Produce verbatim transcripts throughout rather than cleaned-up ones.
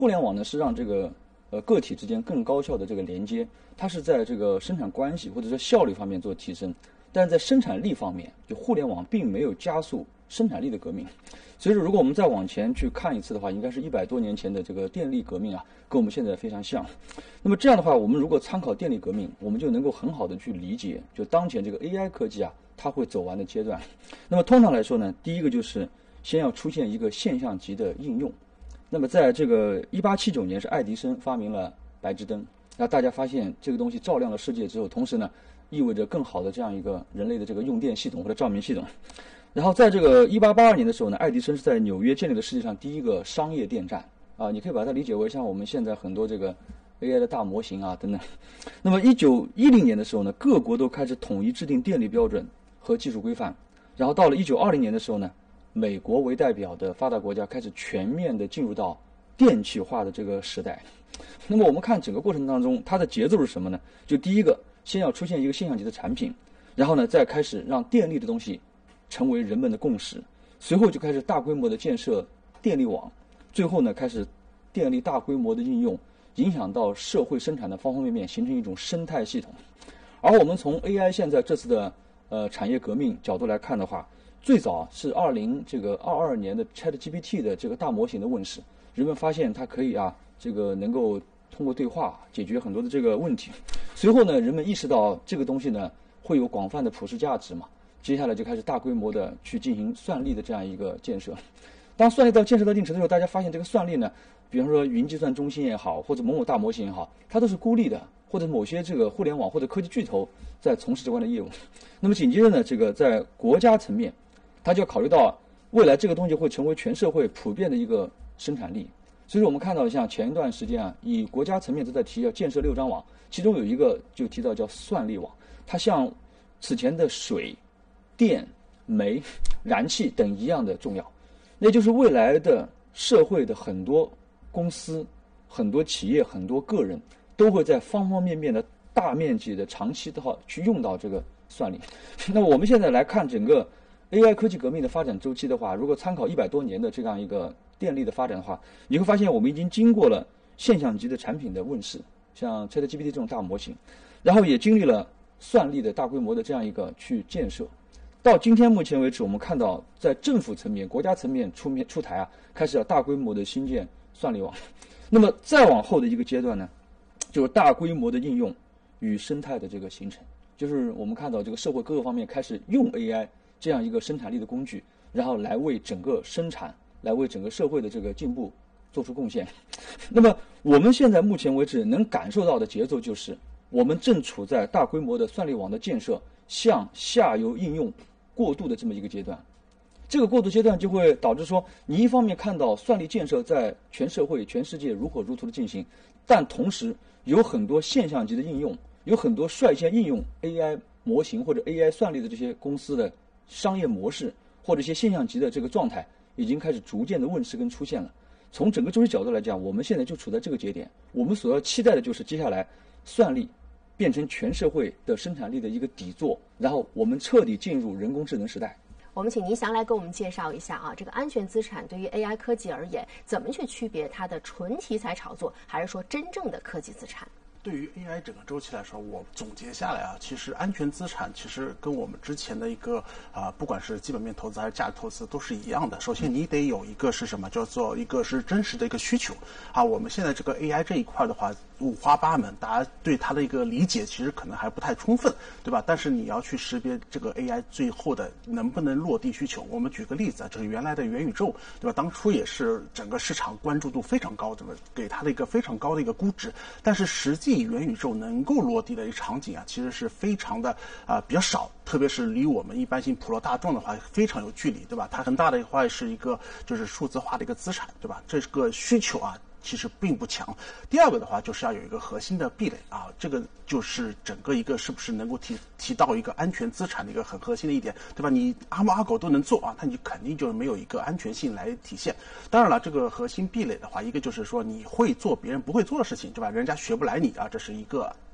互联网呢是让这个呃个体之间更高效的这个连接，它是在这个生产关系或者说效率方面做提升，但是在生产力方面，就互联网并没有加速生产力的革命。所以说，如果我们再往前去看一次的话，应该是一百多年前的这个电力革命啊，跟我们现在非常像。那么这样的话，我们如果参考电力革命，我们就能够很好的去理解，就当前这个 A I 科技啊，它会走完的阶段。那么通常来说呢，第一个就是先要出现一个现象级的应用。那么在这个一八七九年是爱迪生发明了白炽灯，那大家发现这个东西照亮了世界之后，同时呢，意味着更好的这样一个人类的这个用电系统或者照明系统。然后在这个一八八二年的时候呢，爱迪生是在纽约建立了世界上第一个商业电站啊，你可以把它理解为像我们现在很多这个 A I 的大模型啊等等。那么一九一零年的时候呢，各国都开始统一制定电力标准和技术规范。然后到了一九二零年的时候呢，美国为代表的发达国家开始全面的进入到电气化的这个时代。那么我们看整个过程当中，它的节奏是什么呢？就第一个，先要出现一个现象级的产品，然后呢，再开始让电力的东西成为人们的共识，随后就开始大规模的建设电力网，最后呢，开始电力大规模的应用，影响到社会生产的方方面面，形成一种生态系统。而我们从 A I 现在这次的呃产业革命角度来看的话，最早是二零这个二二年的 ChatGPT 的这个大模型的问世，人们发现它可以啊，这个能够通过对话解决很多的这个问题。随后呢，人们意识到这个东西呢会有广泛的普世价值嘛，接下来就开始大规模的去进行算力的这样一个建设。当算力到建设到一定程度的时候，大家发现这个算力呢，比方说云计算中心也好，或者某某大模型也好，它都是孤立的，或者某些这个互联网或者科技巨头在从事这关的业务。那么紧接着呢，这个在国家层面，它就要考虑到未来这个东西会成为全社会普遍的一个生产力。所以说我们看到像前一段时间啊，以国家层面都在提要建设六张网，其中有一个就提到叫算力网，它像此前的水、电、煤、燃气等一样的重要。那就是未来的社会的很多公司、很多企业、很多个人都会在方方面面的大面积的长期的话去用到这个算力。那么我们现在来看整个 A I 科技革命的发展周期的话，如果参考一百多年的这样一个电力的发展的话，你会发现我们已经经过了现象级的产品的问世，像 ChatGPT 这种大模型，然后也经历了算力的大规模的这样一个去建设。到今天目前为止，我们看到在政府层面、国家层面出面出台啊，开始要大规模的兴建算力网。那么再往后的一个阶段呢，就是大规模的应用与生态的这个形成，就是我们看到这个社会各个方面开始用 A I 这样一个生产力的工具，然后来为整个生产、来为整个社会的这个进步做出贡献。那么我们现在目前为止能感受到的节奏就是，我们正处在大规模的算力网的建设向下游应用过渡的这么一个阶段。这个过渡阶段就会导致说，你一方面看到算力建设在全社会、全世界如火如荼的进行，但同时有很多现象级的应用，有很多率先应用 A I 模型或者 A I 算力的这些公司的商业模式或者一些现象级的这个状态已经开始逐渐的问世跟出现了。从整个周期角度来讲，我们现在就处在这个节点，我们所要期待的就是接下来算力变成全社会的生产力的一个底座，然后我们彻底进入人工智能时代。 我们请倪翔来给我们介绍一下啊，这个安全资产对于 A I 科技而言，怎么去区别它的纯题材炒作，还是说真正的科技资产？ 对于 A I 整个周期来说，我总结下来啊，其实安全资产其实跟我们之前的一个啊、呃，不管是基本面投资还是价值投资都是一样的。首先你得有一个是什么，叫做一个是真实的一个需求啊。我们现在这个 A I 这一块的话，五花八门，大家对它的一个理解其实可能还不太充分，对吧？但是你要去识别这个 A I 最后的能不能落地需求。我们举个例子啊，就是原来的元宇宙，对吧？当初也是整个市场关注度非常高，对吧？给它的一个非常高的一个估值，但是实际元宇宙能够落地的一个场景啊，其实是非常的啊、呃、比较少，特别是离我们一般性普罗大众的话非常有距离，对吧？它很大的话是一个就是数字化的一个资产，对吧？这个需求啊其实并不强。第二个的话就是要有一个核心的壁垒啊，这个就是整个一个是不是能够提提到一个安全资产的一个很核心的一点，对吧？你阿猫阿狗都能做啊，那你肯定就是没有一个安全性来体现。当然了，这个核心壁垒的话，一个就是说你会做别人不会做的事情，对吧？人家学不来你啊，这是一个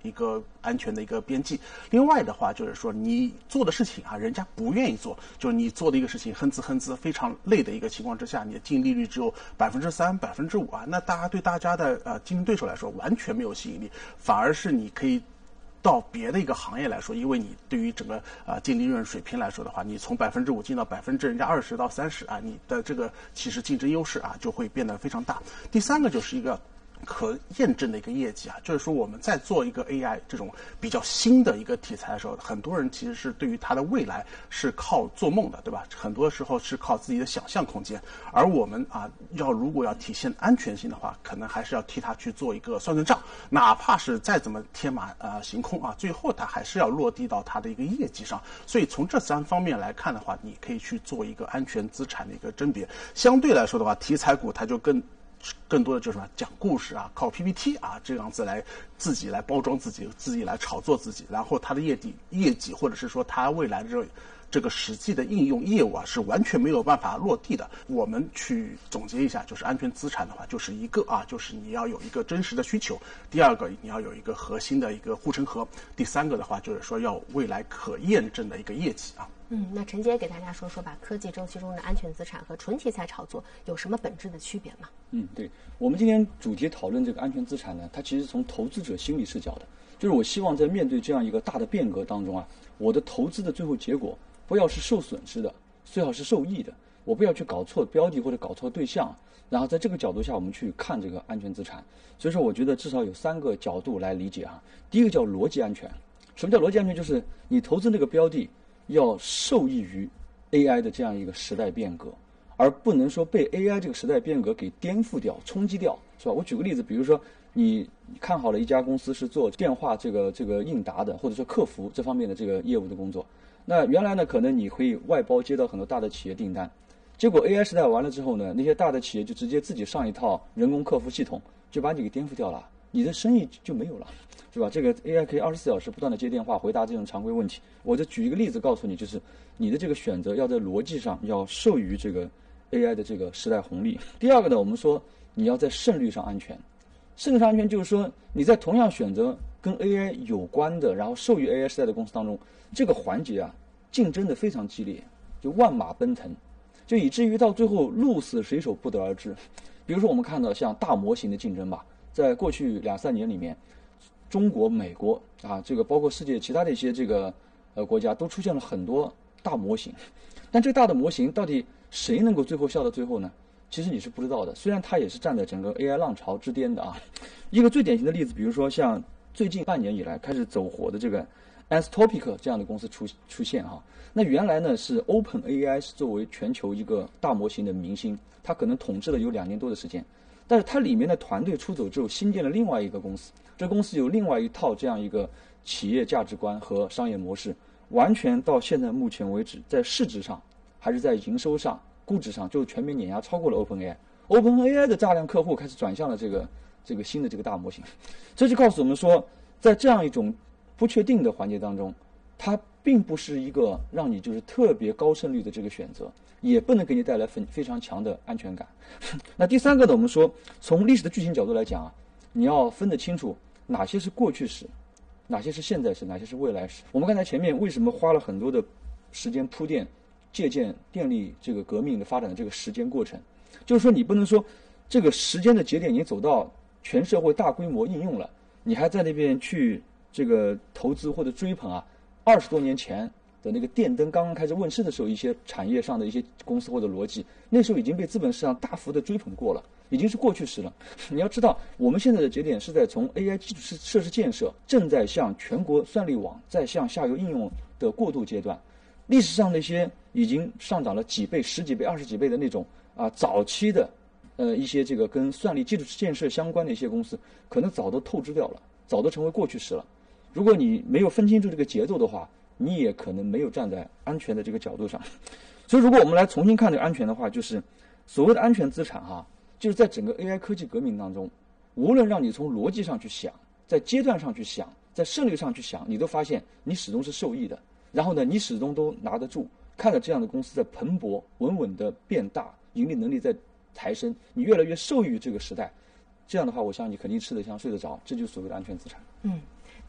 一个安全的一个边际。另外的话就是说你做的事情啊，人家不愿意做，就是你做的一个事情哼哧哼哧非常累的一个情况之下，你的净利率只有百分之三、百分之五啊，那大家对大家的呃竞争对手来说完全没有吸引力，反而是你可以到别的一个行业来说，因为你对于整个呃净利润水平来说的话，你从百分之五进到百分之人家二十到三十啊，你的这个其实竞争优势啊就会变得非常大。第三个就是一个可验证的一个业绩啊，就是说我们在做一个 A I 这种比较新的一个题材的时候，很多人其实是对于它的未来是靠做梦的，对吧？很多时候是靠自己的想象空间，而我们啊，要如果要体现安全性的话，可能还是要替它去做一个算算账，哪怕是再怎么天马呃行空啊，最后它还是要落地到它的一个业绩上。所以从这三方面来看的话，你可以去做一个安全资产的一个甄别。相对来说的话，题材股它就更更多的就是什么讲故事啊，靠 P P T 啊这样子来自己来包装自己，自己来炒作自己，然后它的业绩业绩或者是说它未来的这这个实际的应用业务啊是完全没有办法落地的。我们去总结一下，就是安全资产的话，就是一个啊，就是你要有一个真实的需求；第二个，你要有一个核心的一个护城河；第三个的话，就是说要未来可验证的一个业绩啊。 嗯，那陈杰给大家说说吧，科技周期中的安全资产和纯题材炒作有什么本质的区别吗？ 嗯，对，我们今天主题讨论这个安全资产呢，它其实从投资者心理视角的，就是我希望在面对这样一个大的变革当中啊，我的投资的最后结果不要是受损失的，最好是受益的，我不要去搞错标的或者搞错对象，然后在这个角度下我们去看这个安全资产。所以说我觉得至少有三个角度来理解啊。第一个叫逻辑安全。什么叫逻辑安全？就是你投资那个标的要受益于 A I 的这样一个时代变革，而不能说被 A I 这个时代变革给颠覆掉、冲击掉，是吧？我举个例子，比如说你看好了一家公司是做电话这个这个应答的，或者说客服这方面的这个业务的工作，那原来呢可能你可以外包接到很多大的企业订单，结果 A I 时代完了之后呢，那些大的企业就直接自己上一套人工客服系统，就把你给颠覆掉了，你的生意就没有了。是吧？这个 A I 可以二十四小时不断的接电话，回答这种常规问题。我就举一个例子告诉你，就是你的这个选择要在逻辑上要受于这个 A I 的这个时代红利。第二个呢，我们说你要在胜率上安全。胜率上安全就是说你在同样选择跟 A I 有关的，然后受于 A I 时代的公司当中，这个环节啊竞争的非常激烈，就万马奔腾，就以至于到最后鹿死谁手不得而知。比如说我们看到像大模型的竞争吧，在过去两三年里面。中国、美国啊，这个包括世界其他的一些这个呃国家都出现了很多大模型，但这大的模型到底谁能够最后笑到最后呢？其实你是不知道的。虽然它也是站在整个 A I 浪潮之巅的啊。一个最典型的例子，比如说像最近半年以来开始走火的这个 Anthropic 这样的公司出出现哈、啊。那原来呢是 OpenAI 是作为全球一个大模型的明星，它可能统治了有两年多的时间。但是它里面的团队出走之后，新建了另外一个公司，这公司有另外一套这样一个企业价值观和商业模式，完全到现在目前为止，在市值上还是在营收上、估值上，就全面碾压超过了 OpenAI。OpenAI 的大量客户开始转向了这个这个新的这个大模型，这就告诉我们说，在这样一种不确定的环节当中，它并不是一个让你就是特别高胜率的这个选择，也不能给你带来非非常强的安全感。那第三个呢，我们说从历史的剧情角度来讲啊，你要分得清楚哪些是过去式，哪些是现在式，哪些是未来式。我们刚才前面为什么花了很多的时间铺垫借鉴电力这个革命的发展的这个时间过程，就是说你不能说这个时间的节点已经走到全社会大规模应用了，你还在那边去这个投资或者追捧啊二十多年前的那个电灯刚刚开始问世的时候，一些产业上的一些公司或者逻辑，那时候已经被资本市场大幅的追捧过了，已经是过去式了。你要知道，我们现在的节点是在从 A I 基础设施建设正在向全国算力网再向下游应用的过渡阶段。历史上那些已经上涨了几倍、十几倍、二十几倍的那种啊早期的呃一些这个跟算力基础建设相关的一些公司，可能早都透支掉了，早都成为过去式了。如果你没有分清楚这个节奏的话，你也可能没有站在安全的这个角度上。所以如果我们来重新看这个安全的话，就是所谓的安全资产哈，就是在整个 A I 科技革命当中，无论让你从逻辑上去想，在阶段上去想，在胜率上去想，你都发现你始终是受益的。然后呢，你始终都拿得住，看着这样的公司在蓬勃稳稳的变大，盈利能力在抬升，你越来越受益于这个时代。这样的话，我相信你肯定吃得香睡得着，这就是所谓的安全资产。 嗯。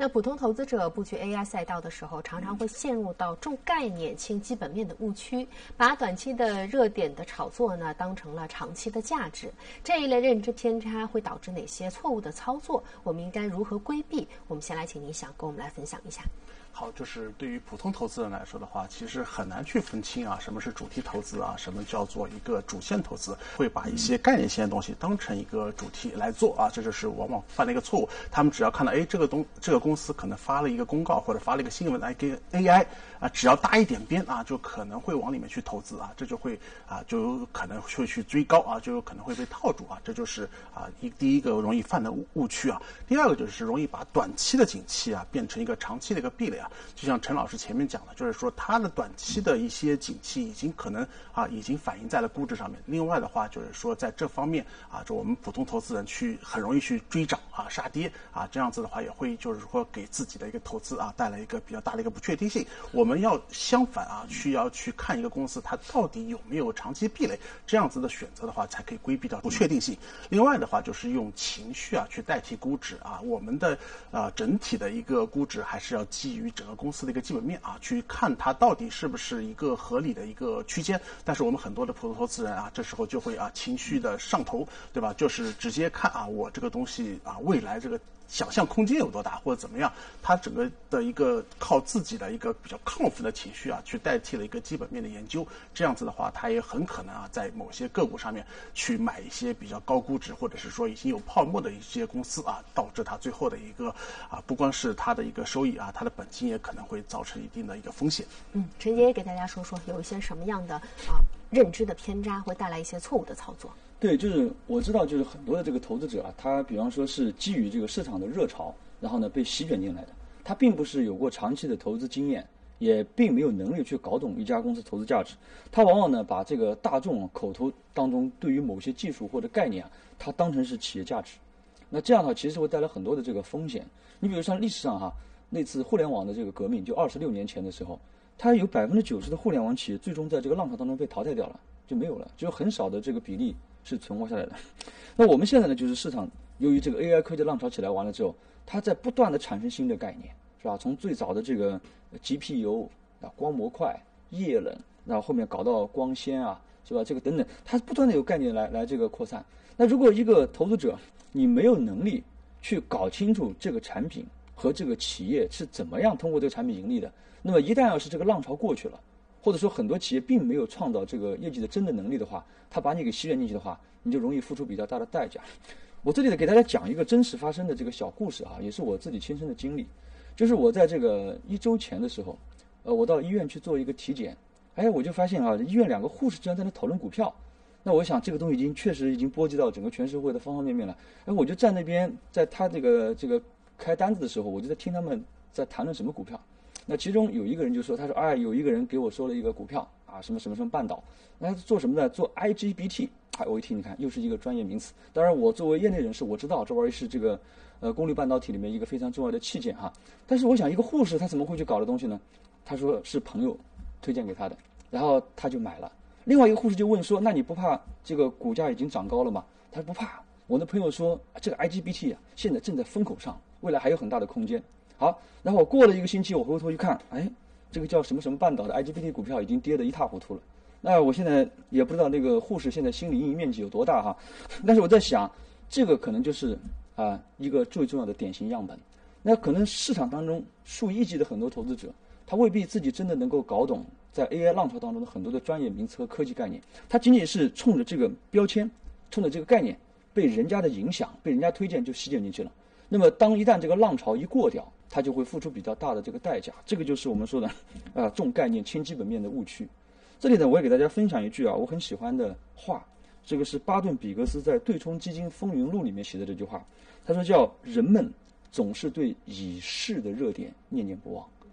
那普通投资者布局 A I 赛道的时候，常常会陷入到重概念轻基本面的误区，把短期的热点的炒作呢当成了长期的价值。这一类认知偏差会导致哪些错误的操作？我们应该如何规避？我们先来请倪想跟我们来分享一下。 好，就是对于普通投资人来说的话，其实很难去分清啊，什么是主题投资啊，什么叫做一个主线投资，会把一些概念性的东西当成一个主题来做啊，这就是往往犯了一个错误。他们只要看到，哎，这个东这个公司可能发了一个公告或者发了一个新闻来给 A I 啊，只要搭一点边啊，就可能会往里面去投资啊，这就会啊，就有可能会去追高啊，就有可能会被套住啊，这就是啊一第一个容易犯的误误区啊。第二个就是容易把短期的景气啊变成一个长期的一个壁垒啊。就像陈老师前面讲的，就是说它的短期的一些景气已经可能啊已经反映在了估值上面。另外的话就是说在这方面啊，就我们普通投资人去很容易去追涨啊杀跌啊，这样子的话也会就是说给自己的一个投资啊带来一个比较大的一个不确定性。我们要相反啊，需要去看一个公司它到底有没有长期壁垒，这样子的选择的话才可以规避掉不确定性。另外的话就是用情绪啊去代替估值啊，我们的啊整体的一个估值还是要基于整个公司的一个基本面啊，去看它到底是不是一个合理的一个区间。但是我们很多的普通投资人啊，这时候就会啊情绪的上头，对吧？就是直接看啊，我这个东西啊，未来这个想象空间有多大，或者怎么样，他整个的一个靠自己的一个比较亢奋的情绪啊，去代替了一个基本面的研究。这样子的话，他也很可能啊，在某些个股上面去买一些比较高估值，或者是说已经有泡沫的一些公司啊，导致他最后的一个啊，不光是他的一个收益啊，他的本金也可能会造成一定的一个风险。 嗯，陈杰也给大家说说有一些什么样的啊认知的偏差会带来一些错误的操作。 对，就是我知道，就是很多的这个投资者啊，他比方说是基于这个市场的热潮，然后呢被席卷进来的，他并不是有过长期的投资经验，也并没有能力去搞懂一家公司投资价值。他往往呢把这个大众口头当中对于某些技术或者概念啊，他当成是企业价值。那这样的话，其实会带来很多的这个风险。你比如像历史上哈，那次互联网的这个革命，就二十六年前的时候，它有百分之九十的互联网企业最终在这个浪潮当中被淘汰掉了，就没有了，只有很少的这个比例是存活下来的。那我们现在呢，就是市场由于这个 A I 科技浪潮起来完了之后，它在不断的产生新的概念，是吧？从最早的这个 G P U 啊、光模块、液冷，然后后面搞到光纤啊，是吧？这个等等，它不断的有概念来来这个扩散。那如果一个投资者你没有能力去搞清楚这个产品和这个企业是怎么样通过这个产品盈利的，那么一旦要是这个浪潮过去了，或者说很多企业并没有创造这个业绩的真的能力的话，他把你给吸引进去的话，你就容易付出比较大的代价。我这里呢给大家讲一个真实发生的这个小故事啊，也是我自己亲身的经历。就是我在这个一周前的时候，呃，我到医院去做一个体检，哎，我就发现啊，医院两个护士竟然在那讨论股票。那我想这个东西已经确实已经波及到整个全社会的方方面面了。哎，我就站那边，在他这个这个开单子的时候，我就在听他们在谈论什么股票。那其中有一个人就说，他说，哎，有一个人给我说了一个股票啊，什么什么什么半岛，那做什么呢？做 I G B T。哎，我一听，你看又是一个专业名词。当然，我作为业内人士，我知道这玩意儿是这个呃功率半导体里面一个非常重要的器件哈。但是我想，一个护士他怎么会去搞的东西呢？他说是朋友推荐给他的，然后他就买了。另外一个护士就问说，那你不怕这个股价已经涨高了吗？他说不怕。我的朋友说，这个 I G B T 啊，现在正在风口上，未来还有很大的空间。好，然后我过了一个星期，我回头一看，哎，这个叫什么什么半岛的 I G B T 股票已经跌得一塌糊涂了。那我现在也不知道那个护士现在心理阴影面积有多大哈，但是我在想，这个可能就是啊、呃、一个最重要的典型样本。那可能市场当中数亿级的很多投资者，他未必自己真的能够搞懂在 A I 浪潮当中的很多的专业名词和科技概念，他仅仅是冲着这个标签，冲着这个概念被人家的影响，被人家推荐就吸进进去了。那么当一旦这个浪潮一过掉，他就会付出比较大的这个代价。这个就是我们说的啊、呃、重概念轻基本面的误区。这里呢，我也给大家分享一句啊，我很喜欢的话，这个是巴顿·比格斯在《对冲基金风云录》里面写的这句话，他说叫人们总是对已逝的热点念念不忘。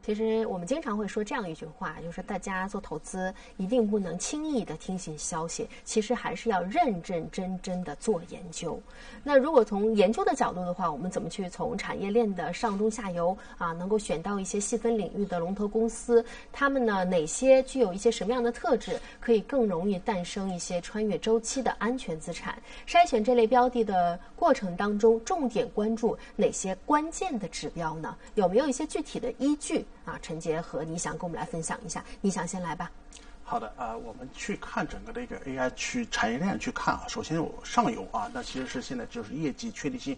其实我们经常会说这样一句话，就是大家做投资一定不能轻易的听信消息，其实还是要认认真真的做研究。那如果从研究的角度的话，我们怎么去从产业链的上中下游啊，能够选到一些细分领域的龙头公司，他们呢哪些具有一些什么样的特质，可以更容易诞生一些穿越周期的安全资产？筛选这类标的的过程当中，重点关注哪些关键的指标呢？有没有一些具体的依据啊？陈杰和倪翔跟我们来分享一下。倪翔先来吧。 好的啊、呃，我们去看整个的一个 A I 去产业链去看啊，首先有上游啊，那其实是现在就是业绩确定性